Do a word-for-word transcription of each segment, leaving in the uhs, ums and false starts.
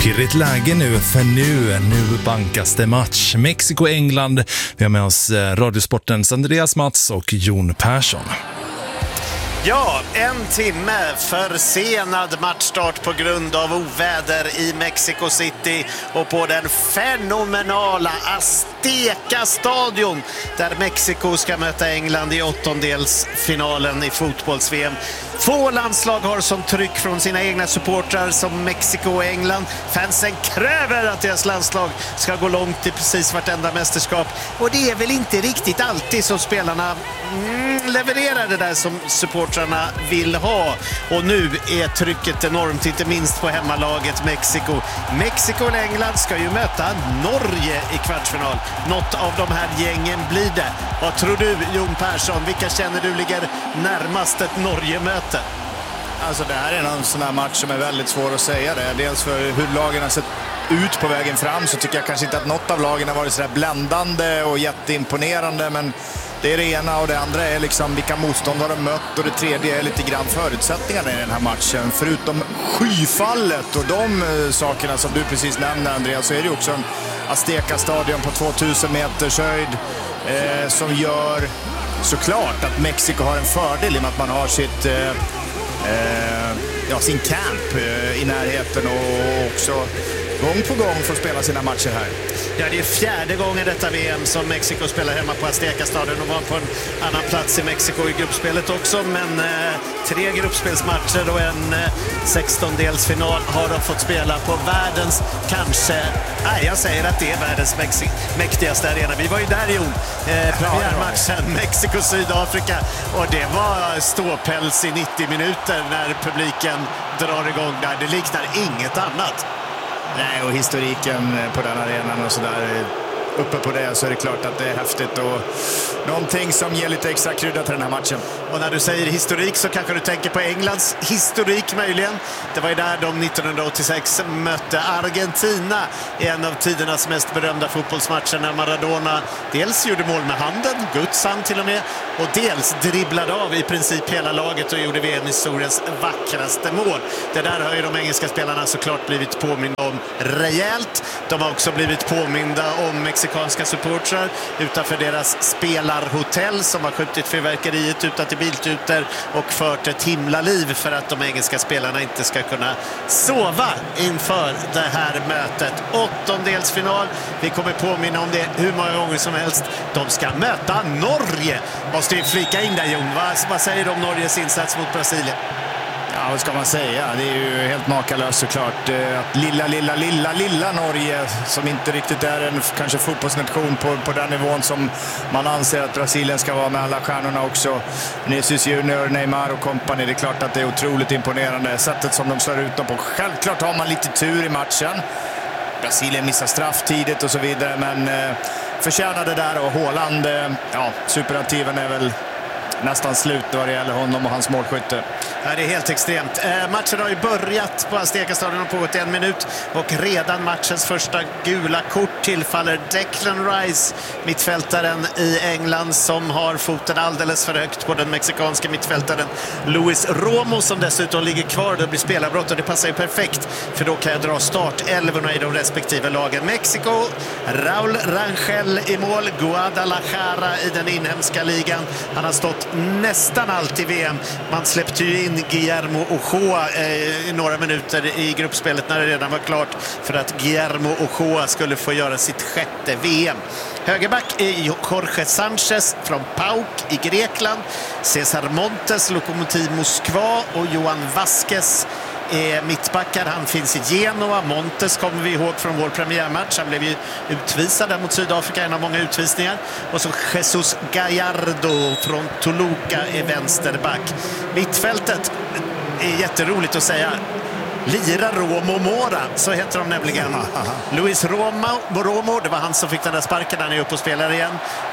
Pirrigt läge nu, för nu, nu bankas det match. Mexiko-England. Vi har med oss Radiosportens Andreas Mats och Jon Persson. Ja, en timme försenad matchstart på grund av oväder i Mexico City och på den fenomenala Azteca-stadion där Mexiko ska möta England i åttondelsfinalen i fotbolls-V M. Få landslag har som tryck från sina egna supportrar som Mexiko och England. Fansen kräver att deras landslag ska gå långt i precis vartenda mästerskap. Och det är väl inte riktigt alltid som spelarna mm, levererar det där som supportrarna vill ha. Och nu är trycket enormt, inte minst på hemmalaget Mexiko. Mexiko och England ska ju möta Norge i kvartsfinal. Något av de här gängen blir det. Vad tror du, Jon Persson? Vilka känner du ligger närmast ett Norge-möte? Alltså det här är en sån här match som är väldigt svår att säga det. Dels för hur lagen har sett ut på vägen fram så tycker jag kanske inte att något av lagen har varit så där bländande och jätteimponerande, men det är det ena, och det andra är liksom vilka motstånd har de mött, och det tredje är lite grann förutsättningarna i den här matchen. Förutom skyfallet och de eh, sakerna som du precis nämnde, Andreas, så är det också en Azteca-stadion på tvåtusen meters höjd eh, som gör såklart att Mexiko har en fördel i och med att man har sitt eh, eh, ja, sin camp eh, i närheten och också gång på gång får spela sina matcher här. Ja, det är fjärde gången detta V M som Mexiko spelar hemma på Azteca-stadion och var på en annan plats i Mexiko i gruppspelet också, men eh, tre gruppspelsmatcher och en eh, sextondelsfinal har de fått spela på världens kanske, nej jag säger att det är världens Mexi- mäktigaste arena. Vi var ju där, Jon, eh, premiärmatchen Mexiko-Sydafrika, och det var ståpäls i nittio minuter när publiken drar igång där. Det liknar inget annat. Nej, och historiken på den arenan och sådär, uppe på det så är det klart att det är häftigt och någonting som ger lite extra krydda till den här matchen. Och när du säger historik så kanske du tänker på Englands historik möjligen. Det var ju där de nittonhundraåttiosex mötte Argentina i en av tidernas mest berömda fotbollsmatcher när Maradona dels gjorde mål med handen, Guds hand till och med, och dels dribblade av i princip hela laget och gjorde V M-historiens vackraste mål. Det där har ju de engelska spelarna såklart blivit påminda om rejält. De har också blivit påminda om mexikanska supportrar utanför deras spelarhotell som har skjutit fyrverkeriet utan till biltuter och fört ett himla liv för att de engelska spelarna inte ska kunna sova inför det här mötet. Åttondelsfinal, vi kommer påminna om det hur många gånger som helst. De ska möta Norge. Måste ju flika in där, Jon. Vad, vad säger du om Norges insats mot Brasilien? Ja, vad ska man säga? Det är ju helt makalöst såklart. Att lilla, lilla, lilla, lilla Norge som inte riktigt är en kanske fotbollsnation på, på den nivån som man anser att Brasilien ska vara med alla stjärnorna också. Vinicius Junior, Neymar och company. Det är klart att det är otroligt imponerande. Sättet som de slår ut dem på. Självklart har man lite tur i matchen. Brasilien missar straff tidigt och så vidare, men eh, förtjänade där, och Haaland, eh, ja, superaktiven är väl nästan slut vad det gäller honom och hans målskytte. Ja, det är helt extremt. Eh, matchen har ju börjat på Azteca-stadion och pågått en minut, och redan matchens första gula kort tillfaller Declan Rice, mittfältaren i England, som har foten alldeles för högt på den mexikanska mittfältaren Luis Romo, som dessutom ligger kvar. Det blir spelarbrott och det passar ju perfekt, för då kan jag dra startelvorna i de respektive lagen. Mexiko, Raúl Rangel i mål, Guadalajara i den inhemska ligan. Han har stått nästan allt i V M. Man släppte ju in Guillermo Ochoa eh, i några minuter i gruppspelet när det redan var klart för att Guillermo Ochoa skulle få göra sitt sjätte V M. Högerback är Jorge Sanchez från Pauk i Grekland, Cesar Montes, Lokomotiv Moskva, och Johan Vasquez är mittbackar. Han finns i Genoa. Montes kommer vi ihåg från vår premiärmatch. Han blev ju utvisad där mot Sydafrika, en av många utvisningar. Och så Jesus Gallardo från Toluca är vänsterback. Mittfältet är jätteroligt att säga. Lira Romo Mora, så heter de nämligen. Luis Romo, Romo, det var han som fick den där sparken. Han är uppe och spelar igen.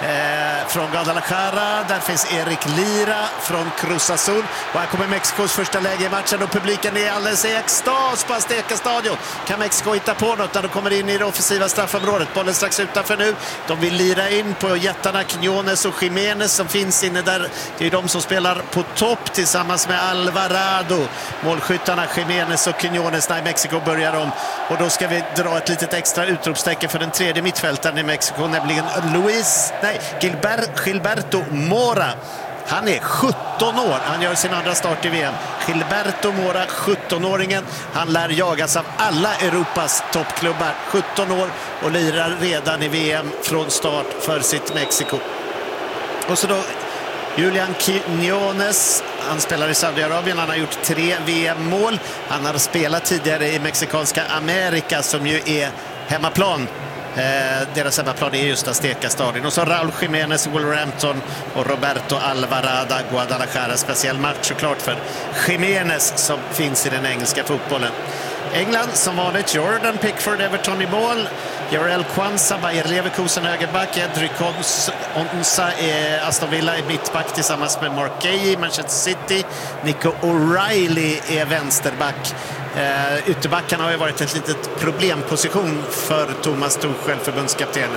Eh, från Guadalajara, där finns Erik Lira från Cruz Azul. Och här kommer Mexikos första läge i matchen och publiken är alldeles i extas på Azteca-stadion. Kan Mexiko hitta på något när de kommer in i det offensiva straffområdet? Bollen strax utanför nu. De vill lira in på jättarna Quiñones och Jiménez som finns inne där. Det är de som spelar på topp tillsammans med Alvarado. Målskyttarna Jiménez och Quiñones när Mexiko börjar om. Och då ska vi dra ett litet extra utropstecken för den tredje mittfältaren i Mexiko, nämligen Luis, nej, Gilber, Gilberto Mora. Han är sjutton år, han gör sin andra start i V M. Gilberto Mora, sjutton-åringen. Han lär jagas av alla Europas toppklubbar. sjutton år och lirar redan i V M från start för sitt Mexiko. Och så då Julian Quiñones, han spelar i Saudiarabien, han har gjort tre V M-mål. Han har spelat tidigare i mexikanska Amerika som ju är hemmaplan. Eh, deras hemmaplan är just Azteca-stadion. Och så Raúl Jiménez, Wolverhampton och Roberto Alvarado, Guadalajara. Speciell match såklart för Jiménez som finns i den engelska fotbollen. England som vanligt, Jordan Pickford, Everton i mål. Jarell Quansah, Bayer Leverkusen högerback. Edric Onsa, eh, Aston Villa i mittback tillsammans med Mark Gay i Manchester City. Nico O'Reilly är vänsterback. Uh, ytterbackarna har ju varit ett litet problemposition för Thomas Tuchel, förbundskaptenen.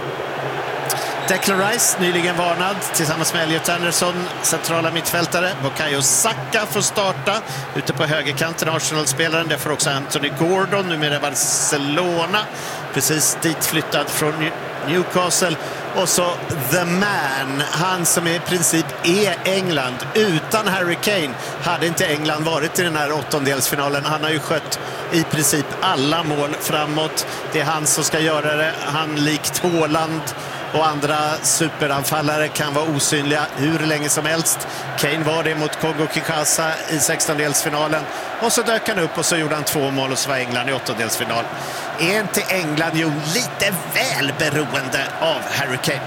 Declan Rice, nyligen varnad tillsammans med Elliot Anderson, centrala mittfältare. Bukayo Saka får starta ute på högerkanten, Arsenal-spelaren. Det får också Anthony Gordon, numera Barcelona, precis dit flyttad från Newcastle. Och så The Man, han som i princip är England. Utan Harry Kane hade inte England varit i den här åttondelsfinalen. Han har ju skött i princip alla mål framåt. Det är han som ska göra det. Han likt Haaland och andra superanfallare kan vara osynliga hur länge som helst. Kane var det mot Kongo-Kinshasa i sextondelsfinalen. Och så dök han upp och så gjorde han två mål och så var England i åttondelsfinal. Är inte England ju lite väl beroende av Harry Kane?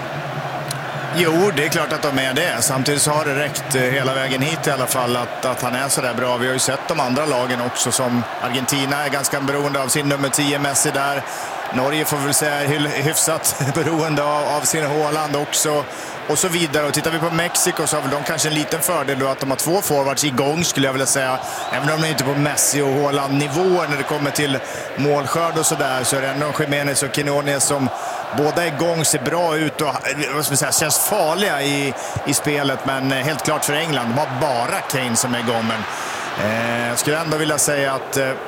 Jo, det är klart att de är det. Samtidigt så har det räckt hela vägen hit i alla fall att, att han är så där bra. Vi har ju sett de andra lagen också, som Argentina är ganska beroende av sin nummer tio Messi där. Norge får väl säga hyfsat beroende av, av sin Haaland också och så vidare. Och tittar vi på Mexiko så har väl de kanske en liten fördel då att de har två forwards igång, skulle jag vilja säga. Även om de är inte på Messi och Haaland nivåer när det kommer till målskörd och sådär, så är det ändå Jiménez och Quiñones som båda är igång, ser bra ut och vad ska man säga, känns farliga i, i spelet. Men helt klart för England, de har bara Kane som är igång. Men eh, jag skulle ändå vilja säga att eh,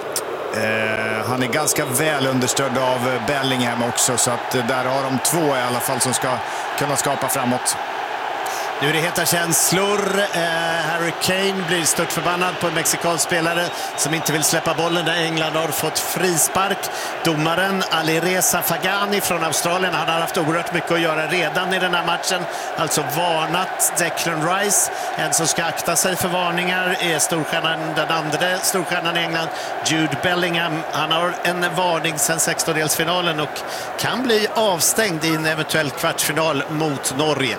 Uh, han är ganska väl understödd av Bellingham också, så att uh, där har de två i alla fall som ska kunna skapa framåt. Nu är det heta känslor. Uh, Harry Kane blir stört förbannad på en mexikansk spelare som inte vill släppa bollen där England har fått frispark. Domaren Alireza Fagani från Australien, han har haft oerhört mycket att göra redan i den här matchen. Alltså varnat Declan Rice. En som ska akta sig för varningar är storstjärnan, den andra storstjärnan i England, Jude Bellingham. Han har en varning sedan sextondelsfinalen och kan bli avstängd i en eventuell kvartsfinal mot Norge.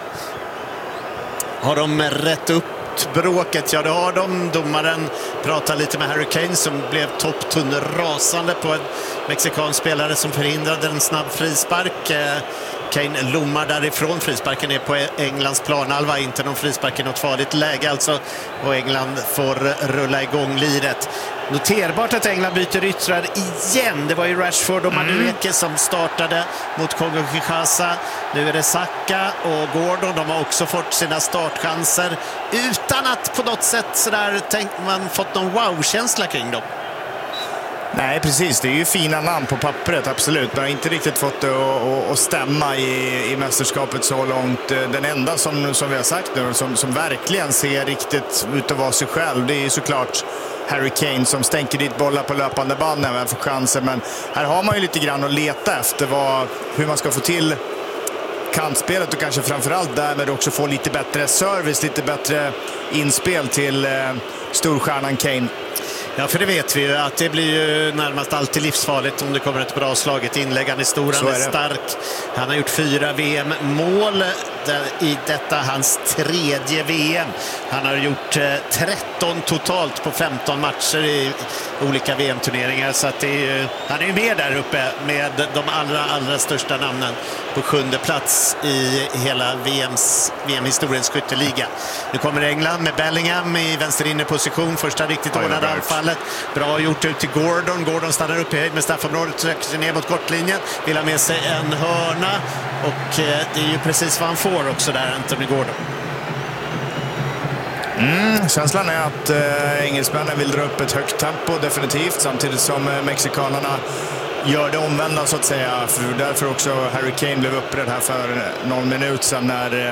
Har de rätt upp bråket? Ja, det har de. Domaren pratar lite med Harry Kane som blev topptunn rasande på en mexikansk spelare som förhindrade en snabb frispark. Kane lommar därifrån. Frisparken är på Englands planhalva, inte någon frispark i något farligt läge alltså. Och England får rulla igång liret. Noterbart att England byter yttrar igen. Det var ju Rashford och Madueke mm. som startade mot Kongo-Kinshasa. Nu är det Saka och Gordon. De har också fått sina startchanser utan att på något sätt sådär tänkt man fått någon wow-känsla kring dem. Nej, precis. Det är ju fina namn på pappret, absolut. Men har inte riktigt fått det att, att, att stämma i, i mästerskapet så långt. Den enda som, som vi har sagt nu, som, som verkligen ser riktigt ut att vara sig själv, det är ju såklart Harry Kane som stänker dit bollar på löpande band när man får chanser. Men här har man ju lite grann att leta efter vad, hur man ska få till kantspelet och kanske framförallt därmed också få lite bättre service, lite bättre inspel till eh, storstjärnan Kane. Ja, för det vet vi ju att det blir ju närmast alltid livsfarligt om det kommer ett bra slaget inlägg. Han är stor, han är, är stark. Han har gjort fyra V M-mål i detta hans tredje V M. Han har gjort tretton totalt på femton matcher i olika V M-turneringar. Så att det är ju, han är ju med där uppe med de allra, allra största namnen på sjunde plats i hela V M:s, V M-historiens skytteliga. Nu kommer England med Bellingham i vänsterinneposition. Första riktigt ordnade anfallet. Bra gjort ut till Gordon. Gordon stannar upp i höjd med straffområdet, söker sig ner mot kortlinjen. Vill ha med sig en hörna. Och eh, det är ju precis vad han får också där, Anthony Gordon. Mm, känslan är att eh, engelsmännen vill dra upp ett högt tempo definitivt, samtidigt som eh, mexikanerna gör det omvända så att säga. För därför också Harry Kane blev upprädd här för någon minut sedan när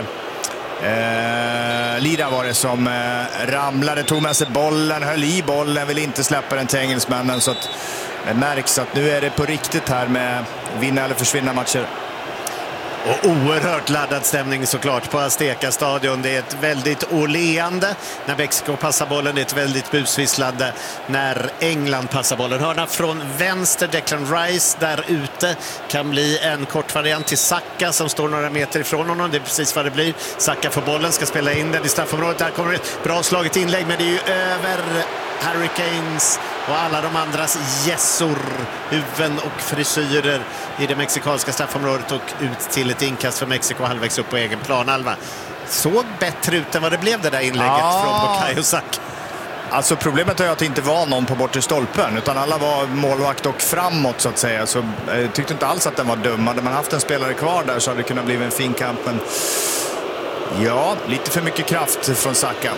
eh, Lira var det som eh, ramlade, tog med sig bollen, höll i bollen, vill inte släppa den till engelsmännen, så att det märks att nu är det på riktigt här med vinna eller försvinna matcher. Och oerhört laddad stämning såklart på Azteca-stadion. Det är ett väldigt oleande när Mexiko passar bollen. Det är ett väldigt busvisslande när England passar bollen. Hörna från vänster, Declan Rice där ute. Kan bli en kort variant till Saka som står några meter ifrån honom. Det är precis vad det blir. Saka får bollen, ska spela in den i straffområdet. Där kommer ett bra slaget inlägg, men det är ju över Harry Kanes och alla de andras gässor, huvuden och frisyrer i det mexikanska straffområdet och ut till ett inkast för Mexiko halvvägs upp på egen planhalva. Såg bättre ut än vad det blev det där inlägget ah. från Bukayo Saka. Alltså problemet är att det inte var någon på bortre stolpen, utan alla var målvakt och framåt så att säga. Så jag tyckte inte alls att den var dum. Hade man haft en spelare kvar där så hade det kunnat bli en fin kamp, men ja, lite för mycket kraft från Saka.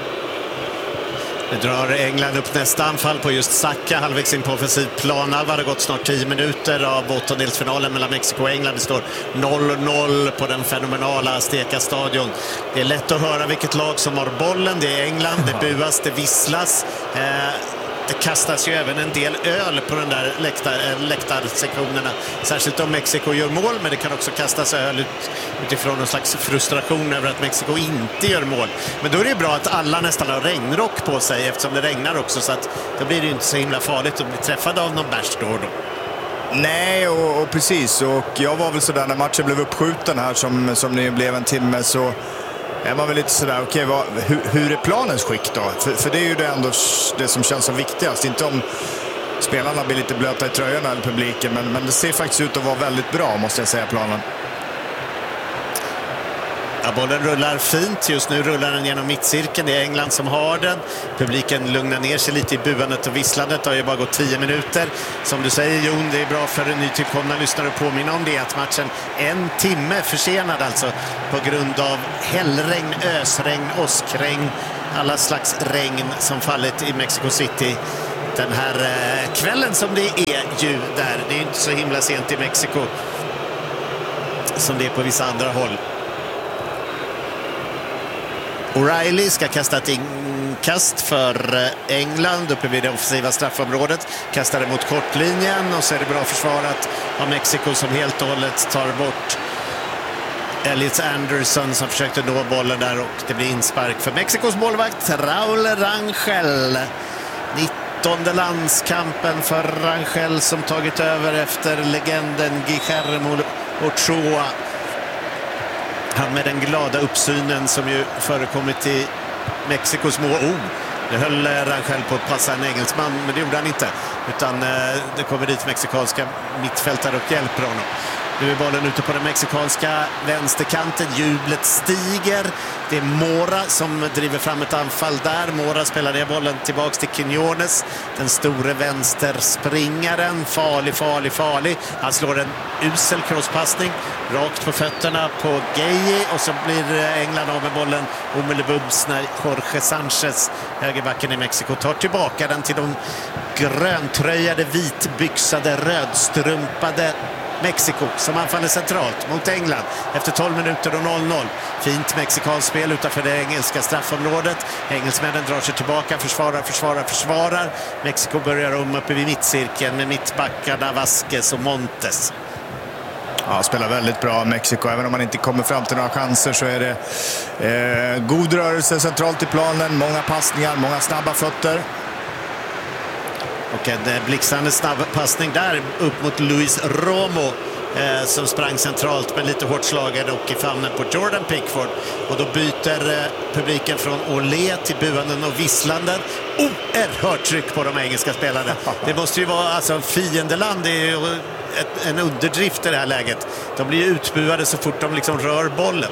Nu drar England upp nästa anfall på just Saka, halvvägs in på offensiv planhalva. Det har gått snart tio minuter av åttondelsfinalen mellan Mexiko och England. Det står noll noll på den fenomenala Azteca-stadion. Det är lätt att höra vilket lag som har bollen. Det är England, det buas, det visslas. Eh, det kastas ju även en del öl på den där läktar, läktarsektionerna. Särskilt om Mexiko gör mål, men det kan också kastas öl ut, utifrån någon slags frustration över att Mexiko inte gör mål. Men då är det bra att alla nästan har regnrock på sig eftersom det regnar också, så att då blir det ju inte så himla farligt att bli träffad av någon bärs då och då. Nej, och, och precis. Och jag var väl sådär när matchen blev uppskjuten här som, som det blev en timme, så är man väl lite sådär, okej, okay, hur, hur är planens skick då? För, för det är ju det ändå det som känns som viktigast. Inte om spelarna blir lite blöta i tröjorna eller publiken, men, men det ser faktiskt ut att vara väldigt bra, måste jag säga, planen. Ja, bollen rullar fint. Just nu rullar den genom mittcirkeln. Det är England som har den. Publiken lugnar ner sig lite i buandet och visslandet. Det har ju bara gått tio minuter. Som du säger, Jon, det är bra för en nytillkomna lyssnare att påminna om det. Att matchen en timme försenad alltså på grund av hällregn, ösregn, åskregn. Alla slags regn som fallit i Mexico City den här eh, kvällen som det är ju där. Det är inte så himla sent i Mexiko som det är på vissa andra håll. O'Reilly ska kasta ett inkast för England uppe vid det offensiva straffområdet. Kastar det mot kortlinjen och så är det bra försvarat av Mexiko som helt och hållet tar bort Elliot Anderson som försökte nå bollen där, och det blir inspark för Mexikos målvakt Raúl Rangel. nittonde landskampen för Rangel som tagit över efter legenden Guillermo Ochoa. Han med den glada uppsynen som ju förekommit i Mexikos mål. Oh, det höll Rangel på att passa en engelsman, men det gjorde han inte. Utan eh, det kommer dit mexikanska mittfältare och hjälper honom. Nu är bollen ute på den mexikanska vänsterkanten. Jublet stiger. Det är Mora som driver fram ett anfall där. Mora spelar ner bollen tillbaks till Quiñones. Den store vänsterspringaren. Farlig, farlig, farlig. Han slår en usel crosspassning rakt på fötterna på Gueye. Och så blir England av med bollen omedelbums när Jorge Sanchez, högerbacken i Mexiko, tar tillbaka den till de gröntröjade, vitbyxade, rödstrumpade Mexiko som anfaller centralt mot England efter tolv minuter och noll noll. Fint mexikansk spel utanför det engelska straffområdet. Engelsmännen drar sig tillbaka, försvarar, försvarar, försvarar. Mexiko börjar om uppe vid mittcirkeln med mittbackarna Vasquez och Montes. Ja, spelar väldigt bra Mexiko. Även om man inte kommer fram till några chanser så är det eh, god rörelse centralt i planen. Många passningar, många snabba fötter. Och en blixtrande snabb passning där upp mot Luis Romo eh, som sprang centralt men lite hårt slagen och i famnen på Jordan Pickford. Och då byter eh, publiken från Olé till buanden och visslanden. Oerhört tryck på de engelska spelarna. Det måste ju vara alltså fiendeland. Det är ju ett, en underdrift i det här läget. De blir ju utbuade så fort de liksom rör bollen.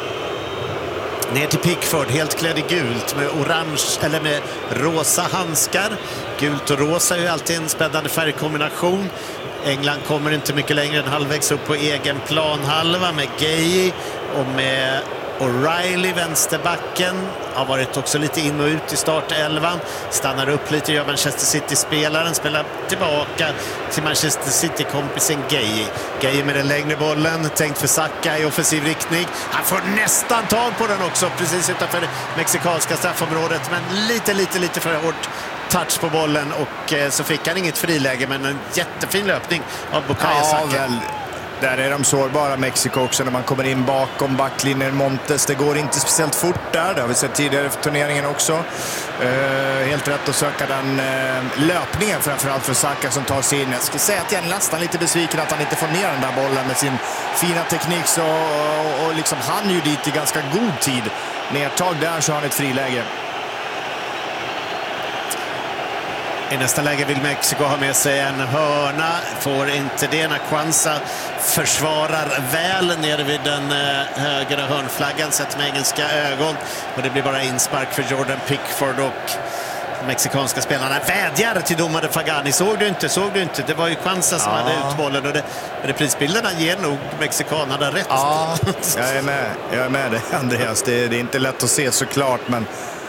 Ner till Pickford, helt klädd i gult med orange eller med rosa handskar. Gult och rosa är ju alltid en spännande färgkombination. England kommer inte mycket längre än halvvägs upp på egen planhalva med Gueye och med O'Reilly, vänsterbacken, har varit också lite in och ut i startelvan. Stannar upp lite, gör Manchester City-spelaren, spelar tillbaka till Manchester City-kompisen Gueye. Gueye med den längre bollen, tänkt för Saka i offensiv riktning. Han får nästan tag på den också, precis utanför mexikanska straffområdet, men lite, lite, lite för hårt touch på bollen, och eh, så fick han inget friläge, men en jättefin löpning av Bukayo Saka. Ja, väl. Där är de sårbara, Mexiko också, när man kommer in bakom backlinjen. Montes, det går inte speciellt fort där. Det har vi sett tidigare för turneringen också. Uh, helt rätt att söka den uh, löpningen, framförallt för Saka som tar sig in. Jag skulle säga att jag är nästan lite besviken att han inte får ner den där bollen med sin fina teknik. Så, och, och liksom han ju dit i ganska god tid. Nertag där så har han ett friläge. I nästa läge vill Mexiko ha med sig en hörna. Får inte det när Kwanza försvarar väl nere vid den högra hörnflaggan, sett med engelska ögon. Och det blir bara inspark för Jordan Pickford, och mexikanska spelarna vädjar till domare Fagani. Såg du inte? Såg du inte? Det var ju Kwanza som ja. hade ut bollen, och det, reprisbilderna ger nog mexikanerna rätt. Ja, jag är med. Jag är med dig, Andreas. Det, det är inte lätt att se såklart, men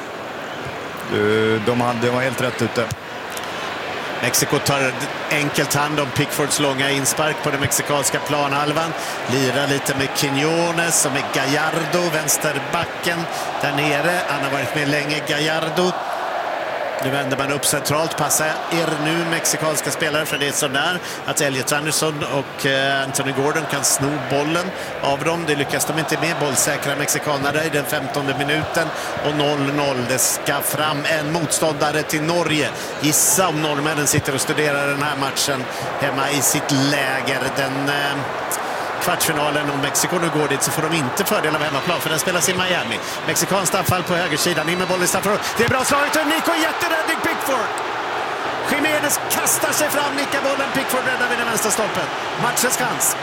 de, hade, de var helt rätt ute. Mexiko tar enkelt hand om Pickfords långa inspark på den mexikanska planhalvan. Lirar lite med Quiñones och med Gallardo, vänsterbacken där nere. Han har varit med länge, Gallardo. Nu vänder man upp centralt, passar er nu mexikanska spelare, för det är så där att Elliot Anderson och eh, Anthony Gordon kan sno bollen av dem. Det lyckas de inte med, bollsäkra mexikanerna i den femtonde minuten, och noll noll. Det ska fram en motståndare till Norge. Gissa om norrmännen sitter och studerar den här matchen hemma i sitt läger. Den eh, kvartsfinalen, om Mexiko nu går dit så får de inte fördel av hemmaplan, för den spelas i Miami. Mexikanskt anfall på högersidan, in med bollen i straffområdet. Det är bra slaget av Nico, jätteräddning Pickford. Jiménez kastar sig fram, nickar bollen, Pickford räddar vid den vänstra stolpen. Matchens chans.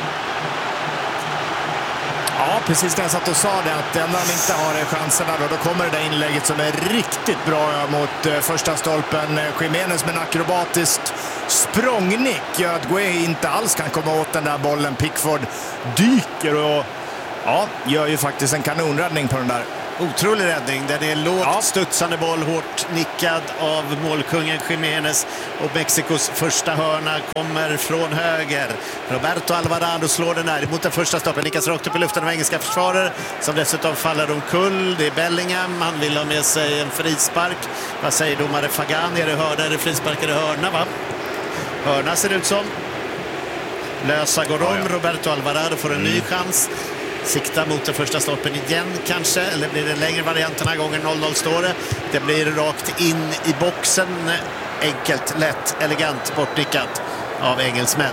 Ja, precis det jag satt och sa det, att enda de inte har chanserna då, då kommer det där inlägget som är riktigt bra mot eh, första stolpen. Jiménez med en akrobatiskt språngnick gör att Gueye inte alls kan komma åt den där bollen. Pickford dyker och ja, gör ju faktiskt en kanonräddning på den där. Otrolig räddning. Den är lågt ja. studsande boll, hårt nickad av målkungen Jiménez, och Mexikos första hörna kommer från höger. Roberto Alvarado slår den här mot den första stoppen, nickas rakt upp i luften av engelska försvarare som dessutom faller omkull. Det är Bellingham, han vill ha med sig en frispark. Vad säger domare Fagani? Är det hörna, är det frispark, är det hörna, va? Hörna ser det ut som. Lösa går om, ja, ja. Roberto Alvarado får en mm. ny chans. Sikta mot den första stolpen igen kanske, eller blir det en längre variant den här gången? noll noll står det. Det blir rakt in i boxen. Enkelt, lätt, elegant bortnickat av engelsmän.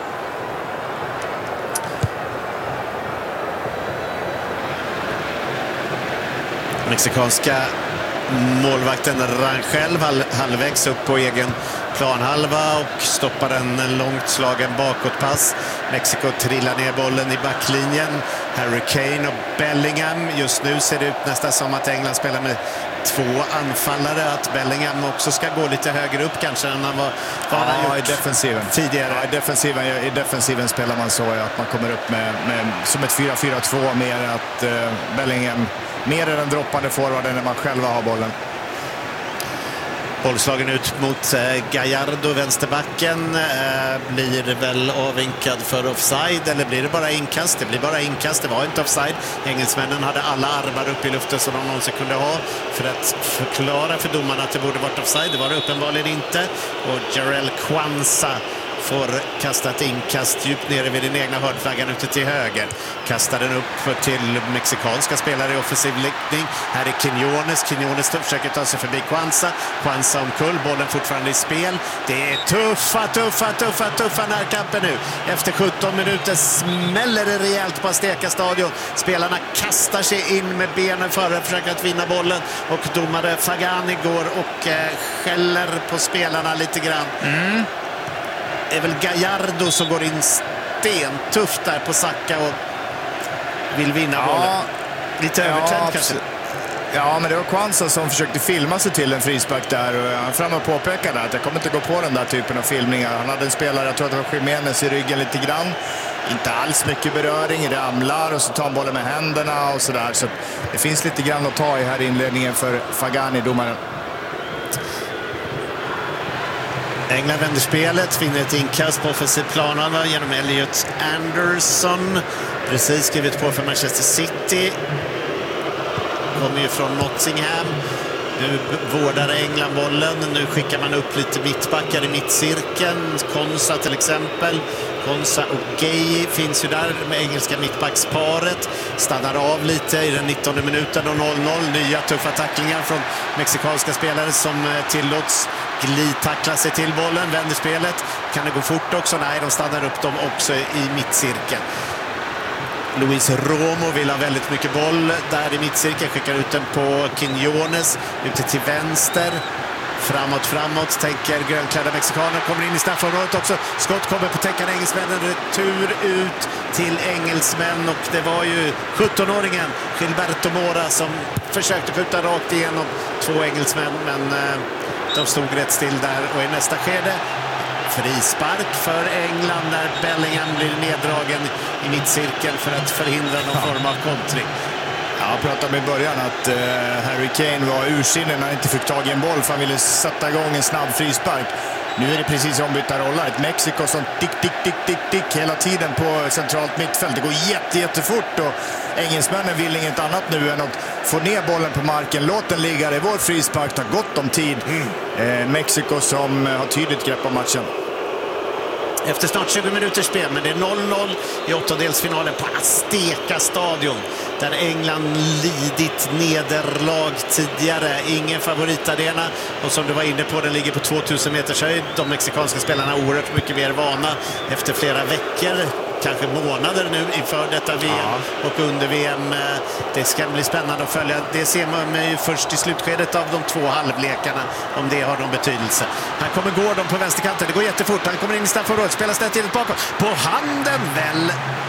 Mexikanska målvakten Rangel halv, halvvägs upp på egen planhalva och stoppar en långt slagen bakåtpass. Mexiko trillar ner bollen i backlinjen. Harry Kane och Bellingham. Just nu ser det ut nästan som att England spelar med två anfallare. Att Bellingham också ska gå lite högre upp kanske än han var, vad han ja, har gjort i defensiven. tidigare. Ja, i, defensiven, I defensiven spelar man så att man kommer upp med, med som ett fyra fyra två, mer att uh, Bellingham mer än den droppande forwarden när man själva har bollen. Bollslagen ut mot eh, Gallardo, vänsterbacken. Eh, blir väl avvinkad för offside, eller blir det bara inkast? Det blir bara inkast, det var inte offside. Engelsmännen hade alla armar upp i luften som de någonsin kunde ha för att förklara för domarna att det borde varit offside. Det var det uppenbarligen inte. Och Jarell Kwanza får kasta ett inkast djupt nere vid den egna hörnflaggan ute till höger. Kastar den upp till mexikanska spelare i offensiv riktning. Här är Quiñones. Quiñones försöker ta sig förbi Kwanza. Kwanza omkull, bollen fortfarande i spel. Det är tuffa, tuffa, tuffa, tuffa närkamper nu. Efter sjutton minuter smäller det rejält på Azteca stadion. Spelarna kastar sig in med benen före, försöker att vinna bollen. Och domare Fagani går och eh, skäller på spelarna lite grann. Mm. Det är väl Gallardo som går in stentufft där på Saka och vill vinna ja, bollen. Lite övertänd ja, kanske. Ja, men det var Kwanza som försökte filma sig till en frispark där. Och han fram och påpekade att jag kommer inte gå på den där typen av filmningar. Han hade en spelare, jag tror att det var Jiménez i ryggen lite grann. inte alls mycket beröring, ramlar och så tar han bollen med händerna och sådär. Så det finns lite grann att ta i här i inledningen för Fagani, domaren. England vänder spelet, finner ett inkast på offensiv planen genom Elliot Anderson. Precis skrivit på för Manchester City. Kommer ju från Nottingham. Nu vårdar England bollen. Nu skickar man upp lite mittbackar i mittcirkeln. Konsa till exempel. Konsa och Gay finns ju där med engelska mittbacksparet. Stannar av lite i den nittonde minuten och noll noll. Nya tuffa tacklingar från mexikanska spelare som tillåts glidtackla sig till bollen. Vänder spelet. Kan det gå fort också? Nej, de stannar upp dem också i mittcirkeln. Luis Romo vill ha väldigt mycket boll där i mittcirkeln. Skickar ut den på Quiñones. Ute till vänster. Framåt, framåt. Tänker grönklädda mexikaner. Kommer in i straffområdet också. Skott kommer på täckande engelsmännen. Retur ut till engelsmän. Och det var ju sjuttonåringen Gilberto Mora som försökte skjuta rakt igenom två engelsmän. Men eh, de stod rätt still där. Och i nästa skede frispark för England när Bellingham blir neddragen i mittcirkeln för att förhindra någon ja. form av kontring. Jag pratade med i början att uh, Harry Kane var ursinnig när han inte fick tag i en boll för han ville sätta igång en snabb frispark. Nu är det precis ombytta roller. Ett Mexiko som tick, tick, tick, tick, tick hela tiden på centralt mittfält. Det går jätte, jättefort och engelsmännen vill inget annat nu än att få ner bollen på marken. Låt den ligga i vår frispark, tar gott om tid. Mm. Eh, Mexiko som har tydligt grepp om matchen. Efter snart tjugo minuters spel, men det är noll noll i åttondelsfinalen på Azteca stadion. Där England lidit nederlag tidigare. Ingen favoritarena. Och som du var inne på, den ligger på tvåtusen meters höjd. De mexikanska spelarna är oerhört mycket mer vana efter flera veckor. Kanske månader nu inför detta V M ja. och under V M. Det ska bli spännande att följa. Det ser man ju först i slutskedet av de två halvlekarna, om det har någon betydelse. Här kommer Gordon på vänsterkanten. Det går jättefort. Han kommer in i straffområdet. Spelar stället bakåt. På handen väl.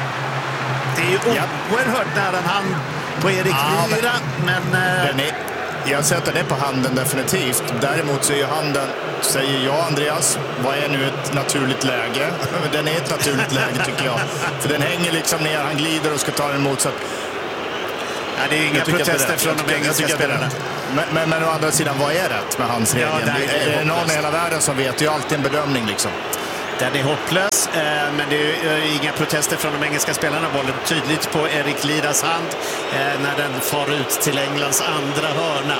Det är ju ja. oerhört nära en hand på Erik ja, Lira. Men... men är, jag sätter det på handen definitivt. Däremot så är ju handen, säger jag Andreas, vad är nu ett naturligt läge? Den är ett naturligt läge tycker jag. För den hänger liksom ner, han glider och ska ta den emot. Så att, ja, det är inga protester från de engelska spelarna. Men, men, men å andra sidan, vad är rätt med hans regeln? Ja, det är, är det någon i hela världen som vet? Det är ju alltid en bedömning liksom. Den är hopplös, men det är inga protester från de engelska spelarna. Bollen tydligt på Erik Liras hand när den far ut till Englands andra hörna.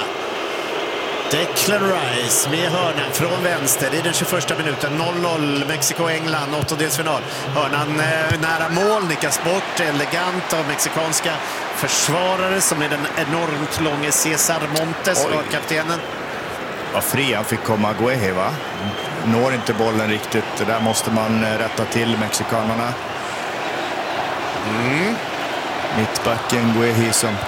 Declan Rice med hörnan från vänster i den tjugoförsta minuten. noll noll Mexiko-England, åttondelsfinal. Hörnan nära mål, nickas bort elegant av mexikanska försvarare som är den enormt långe Cesar Montes, kaptenen. Vad fri han fick komma Guehi, va? Når inte bollen riktigt. Det där måste man rätta till, mexikanerna. Mm. Mittbacken Guehi som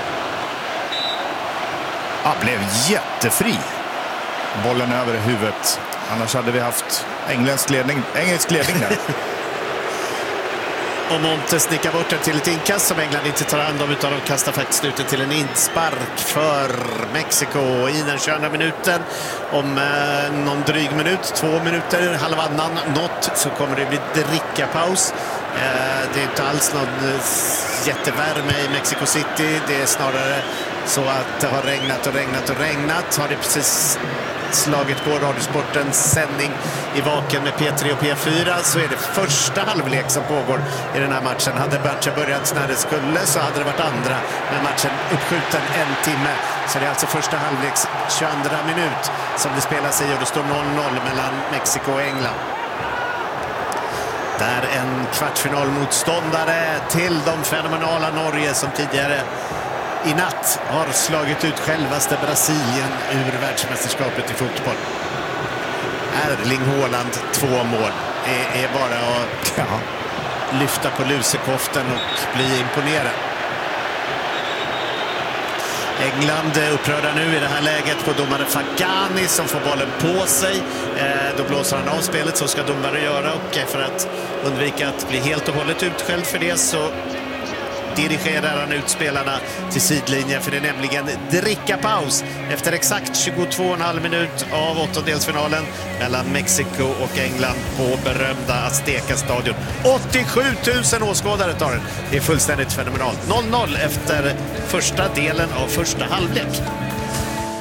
ah, blev jättefri. Bollen över huvudet. Annars hade vi haft engelsk ledning, engelsk ledning där. Och Montes nickar bort den till ett inkast som England inte tar hand om, utan de kastar faktiskt ut den till en inspark för Mexiko i den tjugoandra minuten. Om eh, någon dryg minut, två minuter, halvannan, något, så kommer det bli drickapaus. Eh, det är inte alls någon eh, jättevärme i Mexico City. Det är snarare så att det har regnat och regnat och regnat. Har det precis slagit på Radiosportens sändning i vaken med P tre och P fyra, så är det första halvlek som pågår i den här matchen. Hade matchen börjat när det skulle så hade det varit andra, men matchen uppskjuten en timme. Så det är alltså första halvleks tjugoandra minut som det spelas i, och det står noll noll mellan Mexiko och England. Där en kvartfinalmotståndare till de fenomenala Norge som tidigare i natt har slagit ut självaste Brasilien ur världsmästerskapet i fotboll. Erling Haaland, två mål. Det är bara att ja, lyfta på lusekoften och bli imponerad. England upprörda nu i det här läget på domare Fagani som får bollen på sig. Då blåser han av spelet, så ska domare göra, och för att undvika att bli helt och hållet utskälld för det så dirigerar han ut spelarna till sidlinjen, för det är nämligen drickapaus efter exakt tjugotvå och en halv minut av åttondelsfinalen mellan Mexiko och England på berömda Azteca-stadion. åttiosju tusen åskådare tar den. Det är fullständigt fenomenalt. noll noll efter första delen av första halvlek.